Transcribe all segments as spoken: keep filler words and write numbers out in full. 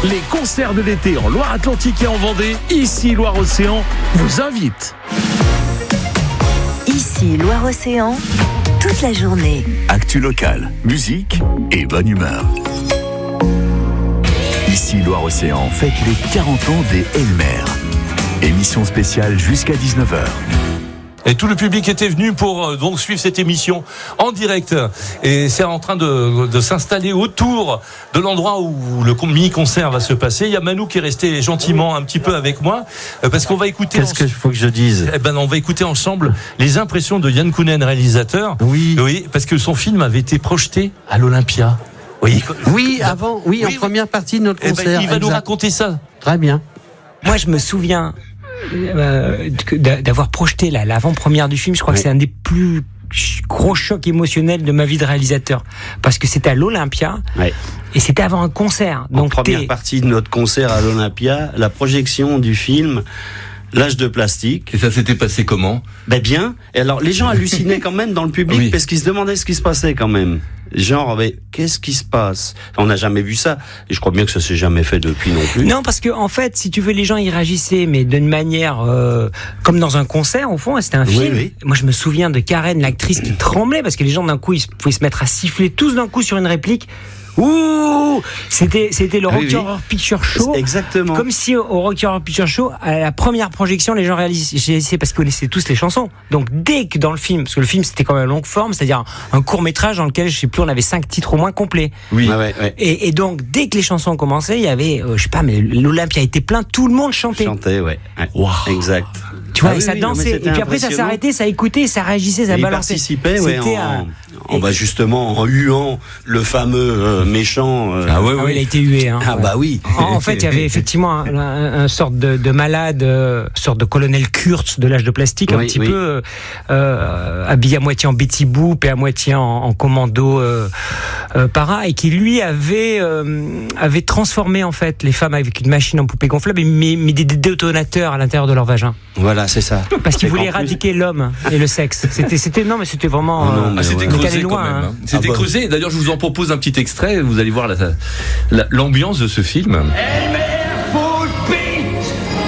Les concerts de l'été en Loire-Atlantique et en Vendée, ici Loire-Océan, vous invite. Ici Loire-Océan, toute la journée. Actu locale, musique et bonne humeur. Ici Loire-Océan fête les quarante ans des Elmer. Émission spéciale jusqu'à dix-neuf heures. Et tout le public était venu pour euh, donc suivre cette émission en direct. Et c'est en train de, de s'installer autour de l'endroit où le mini-concert va se passer. Il y a Manou qui est resté gentiment un petit peu avec moi euh, parce qu'on va écouter. Qu'est-ce qu'il faut que je dise ? Eh ben, on va écouter ensemble les impressions de Yann Kounen, réalisateur. Oui. Oui, parce que son film avait été projeté à l'Olympia. Oui, oui, avant, oui, oui en première partie de notre concert. Eh ben, il va exact. nous raconter ça. Très bien. Moi, je me souviens euh, d'avoir projeté là, l'avant-première du film. Je crois oui. que c'est un des plus gros chocs émotionnels de ma vie de réalisateur. Parce que c'était à l'Olympia. Ouais. Et c'était avant un concert. En Donc, première t'es... partie de notre concert à l'Olympia, la projection du film L'âge de plastique. Et ça s'était passé comment ? Ben bien. Et alors, les gens hallucinaient quand même dans le public oui. parce qu'ils se demandaient ce qui se passait quand même. Genre, mais qu'est-ce qui se passe ? On n'a jamais vu ça. Et je crois bien que ça s'est jamais fait depuis non plus. Non, parce que en fait, si tu veux, les gens y réagissaient, mais d'une manière euh, comme dans un concert, au fond, c'était un oui, film. Oui. Moi, je me souviens de Karen, l'actrice, qui tremblait parce que les gens d'un coup, ils pouvaient se mettre à siffler tous d'un coup sur une réplique. Ouh, c'était c'était le Rocky oui, oui. Horror Picture Show. Exactement. Comme si au Rocky Horror Picture Show, à la première projection, les gens réalisaient parce qu'ils connaissaient tous les chansons. Donc dès que dans le film, parce que le film c'était quand même longue forme, c'est-à-dire un, un court métrage dans lequel je sais plus, on avait cinq titres au moins complets. Oui. Ah ouais, ouais. Et, et donc dès que les chansons commençaient, il y avait, euh, je sais pas, mais l'Olympia était plein, tout le monde chantait. Chantait, ouais. ouais. Wow. Exact. Tu vois, ah et oui, ça oui, dansait. Et puis après, ça s'arrêtait, ça écoutait, ça réagissait, ça et balançait. Il participait, ouais, en, un... en bah justement en huant le fameux euh, méchant. Euh... Ah ouais, ah oui, il a été hué. Hein. Ah bah oui. En, en fait, il y avait effectivement un, un, un sorte de, de malade, euh, sorte de colonel Kurtz de l'âge de plastique, oui, un petit oui. peu euh, habillé à moitié en Betty Boop et à moitié en, en commando euh, euh, para, et qui lui avait euh, avait transformé en fait les femmes avec une machine en poupée gonflable et mis, mis des détonateurs à l'intérieur de leur vagin. Voilà, c'est ça. Parce qu'il voulait éradiquer plus... l'homme et le sexe. C'était, c'était non, mais c'était vraiment. Oh non, mais euh, ah, c'était ouais. creusé loin, quand même. Hein. C'était ah bah, creusé. D'ailleurs, je vous en propose un petit extrait. Vous allez voir la, la, l'ambiance de ce film. Elmer Full Pit,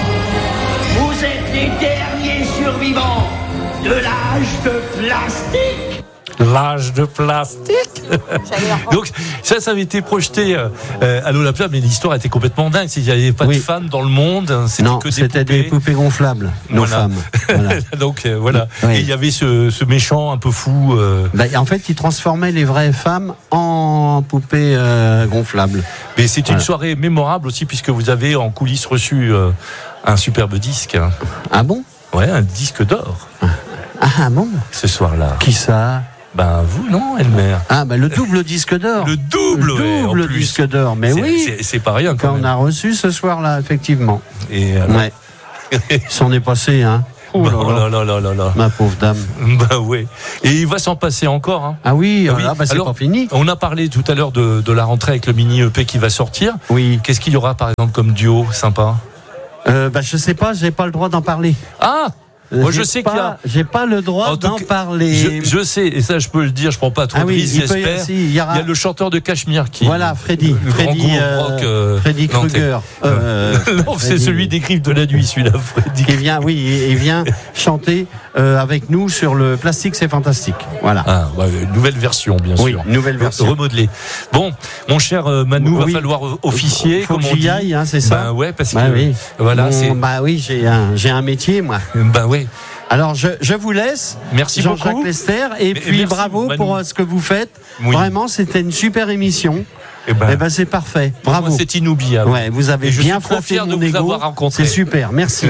vous êtes les derniers survivants de l'âge de plastique. L'âge de plastique. Donc ça, ça avait été projeté euh, à l'Olympia, mais l'histoire était complètement dingue. Il n'y avait pas oui. de femmes dans le monde. C'était non, que des c'était poupées. des poupées gonflables. Nos voilà. femmes. Voilà. Donc euh, voilà. Oui. Et il y avait ce, ce méchant un peu fou. Euh... Bah, en fait, il transformait les vraies femmes en poupées euh, gonflables. Mais c'est voilà. une soirée mémorable aussi, puisque vous avez en coulisses reçu euh, un superbe disque. Ah bon ? Ouais, un disque d'or. Ah bon ? Ce soir-là. Qui ça ? Ben vous non, Elmer. Ah ben le double disque d'or. Le double, le double ouais, disque d'or. Mais c'est, oui. C'est, c'est pas rien quand, quand même. on a reçu ce soir-là, effectivement. Et alors... ouais. S'en est passé, hein. Oh là là là là là. Ma pauvre dame. Bah ouais. Et il va s'en passer encore. Hein. Ah oui, ah oui. Là, bah, c'est alors, pas fini. On a parlé tout à l'heure de, de la rentrée avec le mini E P qui va sortir. Oui. Qu'est-ce qu'il y aura par exemple comme duo sympa ? euh, bah, je sais pas, j'ai pas le droit d'en parler. Ah. Moi, j'ai je sais pas, qu'il y a. J'ai pas le droit d'en cas, parler. Je, je sais, et ça, je peux le dire. Je prends pas trop ah de oui, risques. J'espère. Si, il, y aura... il y a le chanteur de Cachemire qui. Voilà, Freddy. Le Freddy, grand euh, rock. Euh, Freddy Krueger. Euh, non, Freddy. C'est celui des Griffes de la nuit, celui-là, Freddy. Qui vient, oui, il vient chanter euh, avec nous sur le Plastique, c'est fantastique. Voilà. Ah, bah, une nouvelle version, bien oui, sûr. Une nouvelle version. Remodelée. Bon, mon cher euh, Manu, oui. va falloir officier. Faut comme que on j'y dit. aille, hein, c'est ça. Ben ouais, parce bah que oui. voilà, bon, c'est. Bah oui, j'ai un, j'ai un métier, moi. Ben oui. Alors je, je vous laisse. Merci Jean-Jacques beaucoup. Lester. Et Mais, puis merci, bravo Manu. pour ce que vous faites. Oui. Vraiment, c'était une super émission. Et ben, eh ben c'est parfait. Bravo. Moi, c'est inoubliable. Ouais, vous avez et je bien suis trop fier mon de vous égo. avoir rencontré. C'est super. Merci.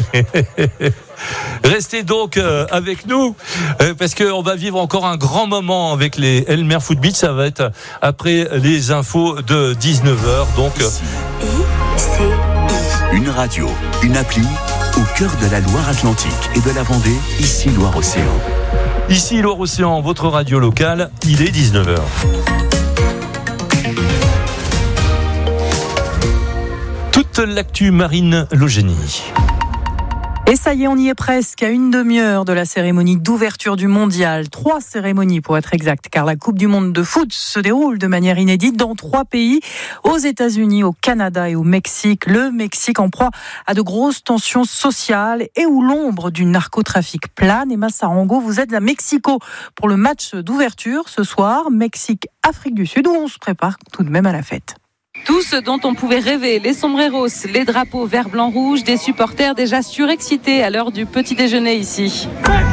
Restez donc euh, avec nous euh, parce qu'on va vivre encore un grand moment avec les Elmer Footbeats. Ça va être après les infos de dix-neuf heures. Donc, euh... une radio, une appli au cœur de la Loire-Atlantique et de la Vendée, ici Loire-Océan. Ici Loire-Océan, votre radio locale, il est dix-neuf heures. Toute l'actu Marine Logénie. Et ça y est, on y est presque à une demi-heure de la cérémonie d'ouverture du mondial. Trois cérémonies pour être exact, car la Coupe du monde de foot se déroule de manière inédite dans trois pays, aux États-Unis, au Canada et au Mexique. Le Mexique en proie à de grosses tensions sociales et où l'ombre du narcotrafic plane. Emma Sarango, vous êtes à Mexico pour le match d'ouverture ce soir, Mexique-Afrique du Sud, où on se prépare tout de même à la fête. Tout ce dont on pouvait rêver, les sombreros, les drapeaux vert, blanc, rouge, des supporters déjà surexcités à l'heure du petit déjeuner ici.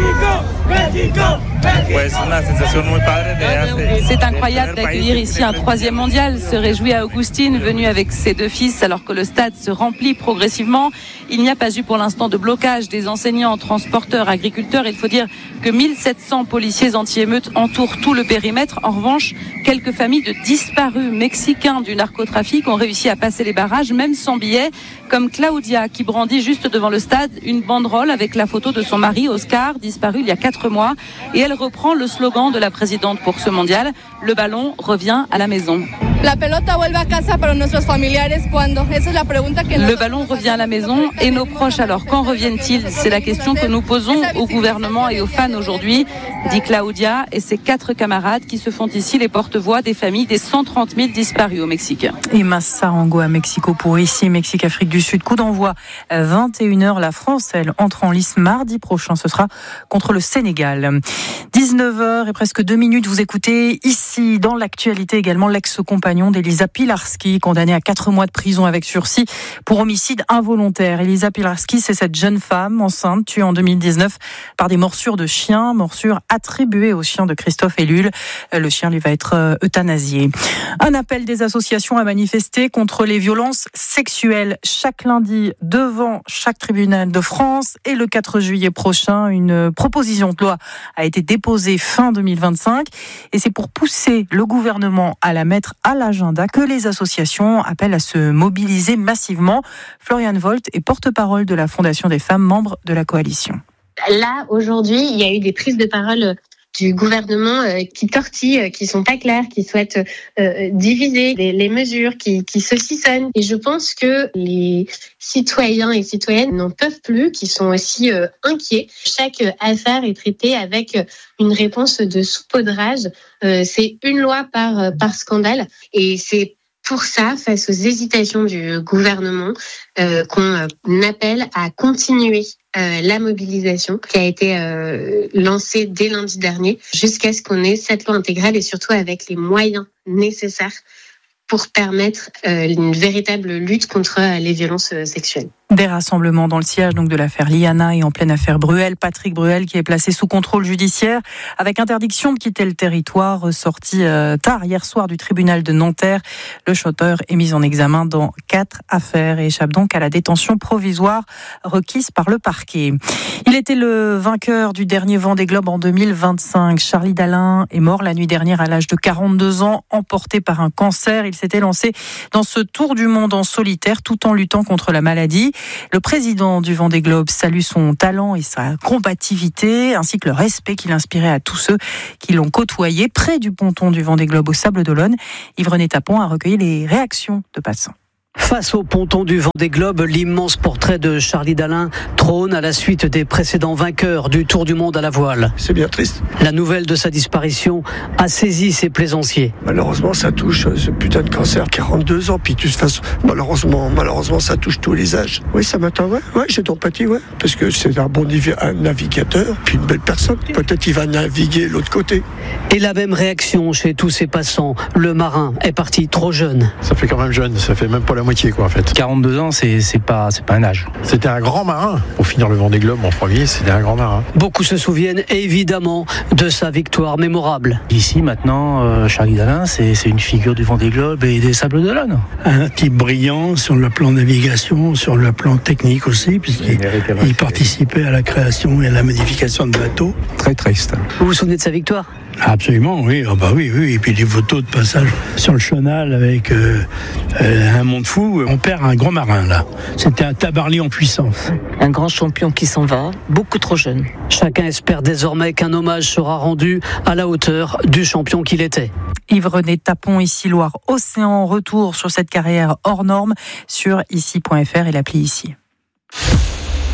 C'est incroyable d'accueillir ici un troisième mondial, se réjouit à Augustine, venu avec ses deux fils alors que le stade se remplit progressivement. Il n'y a pas eu pour l'instant de blocage des enseignants, transporteurs, agriculteurs. Il faut dire que mille sept cents policiers anti-émeutes entourent tout le périmètre. En revanche, quelques familles de disparus mexicains du narcotrafic ont réussi à passer les barrages, même sans billet, comme Claudia qui brandit juste devant le stade une banderole avec la photo de son mari Oscar, disparu il y a quatre mois, et elle reprend le slogan de la présidente pour ce mondial: le ballon revient à la maison. La pelota vuelve a casa, pero nuestros familiares cuándo? Esa es la pregunta que Le ballon revient à la maison et nos proches alors, quand reviennent-ils? C'est la question que nous posons au gouvernement et aux fans aujourd'hui, dit Claudia et ses quatre camarades qui se font ici les porte-voix des familles des cent trente mille disparus au Mexique. Emma Sarango à Mexico pour ici, Mexique-Afrique du Sud. Coup d'envoi vingt et une heures. La France, elle, entre en lice mardi prochain. Ce sera contre le Sénégal. dix-neuf heures et presque deux minutes. Vous écoutez ici, dans l'actualité également, l'ex-compagnon d'Elisa Pilarski, condamné à quatre mois de prison avec sursis pour homicide involontaire. Elisa Pilarski, c'est cette jeune femme enceinte tuée en deux mille dix-neuf par des morsures de chien, morsures attribuées au chien de Christophe Ellul. Le chien lui va être euthanasié. Un appel des associations à manifester contre les violences sexuelles chaque lundi devant chaque tribunal de France, et le quatre juillet prochain, une proposition de loi a été déposée fin deux mille vingt-cinq, et c'est pour pousser le gouvernement à la mettre à l'agenda que les associations appellent à se mobiliser massivement. Floriane Volt est porte-parole de la Fondation des femmes, membre de la coalition. Là, aujourd'hui, il y a eu des prises de parole du gouvernement euh, qui tortillent, euh, qui sont pas clairs, qui souhaitent euh, diviser les, les mesures, qui, qui saucissonnent. Et je pense que les citoyens et citoyennes n'en peuvent plus, qui sont aussi euh, inquiets. Chaque euh, affaire est traitée avec euh, une réponse de saupoudrage. Euh, c'est une loi par, euh, par scandale. Et c'est pour ça, face aux hésitations du gouvernement, euh, qu'on euh, appelle à continuer euh, la mobilisation qui a été euh, lancée dès lundi dernier, jusqu'à ce qu'on ait cette loi intégrale et surtout avec les moyens nécessaires pour permettre euh, une véritable lutte contre euh, les violences euh, sexuelles. Des rassemblements dans le sillage donc de l'affaire Liana et en pleine affaire Bruel. Patrick Bruel qui est placé sous contrôle judiciaire avec interdiction de quitter le territoire, ressorti euh, tard hier soir du tribunal de Nanterre. Le chanteur est mis en examen dans quatre affaires et échappe donc à la détention provisoire requise par le parquet. Il était le vainqueur du dernier Vendée Globe en deux mille vingt-cinq. Charlie Dalin est mort la nuit dernière à l'âge de quarante-deux ans, emporté par un cancer. Il s'était lancé dans ce tour du monde en solitaire tout en luttant contre la maladie. Le président du Vendée Globe salue son talent et sa combativité, ainsi que le respect qu'il inspirait à tous ceux qui l'ont côtoyé près du ponton du Vendée Globe au Sable d'Olonne. Yves-René Tapon a recueilli les réactions de passants. Face au ponton du Vendée Globe, l'immense portrait de Charlie Dalin trône à la suite des précédents vainqueurs du Tour du Monde à la voile. C'est bien triste. La nouvelle de sa disparition a saisi ses plaisanciers. Malheureusement, ça touche ce putain de cancer. quarante-deux ans, puis de toute façon, malheureusement, malheureusement, ça touche tous les âges. Oui, ça m'attend, ouais, ouais, j'ai d'empathie, ouais. Parce que c'est un bon niv- un navigateur, puis une belle personne. Peut-être qu'il va naviguer l'autre côté. Et la même réaction chez tous ces passants. Le marin est parti trop jeune. Ça fait quand même jeune, ça fait même pas la moitié, quoi, en fait. quarante-deux ans, c'est, c'est pas, c'est pas un âge. C'était un grand marin. Pour finir le Vendée Globe en premier, c'était un grand marin. Beaucoup se souviennent évidemment de sa victoire mémorable. Ici, maintenant, euh, Charlie Dalin, c'est, c'est une figure du Vendée Globe et des Sables d'Olonne. Un type brillant sur le plan navigation, sur le plan technique aussi, puisqu'il il participait à la création et à la modification de bateaux. Très triste. Vous vous souvenez de sa victoire ? Absolument, oui. Oh bah oui, oui. Et puis les photos de passage sur le chenal avec euh, euh, un monde fou. On perd un grand marin, là. C'était un Tabarly en puissance. Un grand champion qui s'en va, beaucoup trop jeune. Chacun espère désormais qu'un hommage sera rendu à la hauteur du champion qu'il était. Yves-René Tapon, ici Loire Océan. Retour sur cette carrière hors norme sur ici point f r et l'appli Ici.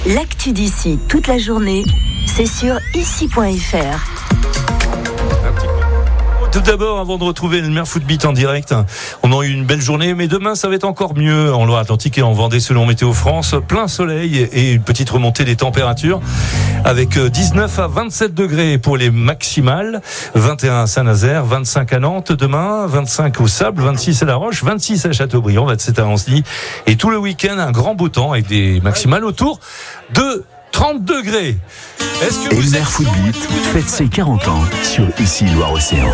L'actu d'ici toute la journée, c'est sur ici point f r. Tout d'abord, avant de retrouver le Elmer Footbeat en direct, on a eu une belle journée, mais demain ça va être encore mieux en Loire-Atlantique et en Vendée selon Météo France. Plein soleil et une petite remontée des températures avec dix-neuf à vingt-sept degrés pour les maximales, vingt et un à Saint-Nazaire, vingt-cinq à Nantes demain, vingt-cinq au Sable, vingt-six à La Roche, vingt-six à Châteaubriand, vingt-sept à Ancenis et tout le week-end un grand beau temps avec des maximales autour de trente degrés. Est-ce que vous Elmer Footbeat fête ses quarante ans sur Ici Loire-Océan.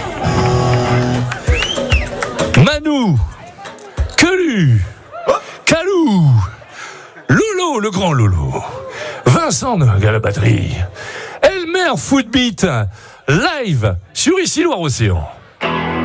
Manou, Quelu, Calou, Lolo, le grand Lolo, Vincent à la batterie, Elmer Footbeat live sur Ici Loire-Océan.